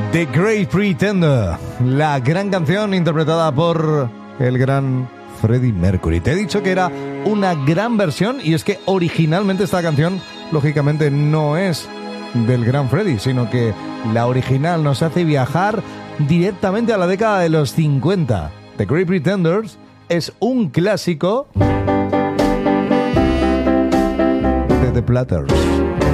The Great Pretender, la gran canción interpretada por el gran Freddie Mercury. Te he dicho que era una gran versión y es que originalmente esta canción lógicamente no es del gran Freddie, sino que la original nos hace viajar directamente a la década de los 50. The Great Pretenders es un clásico de The Platters.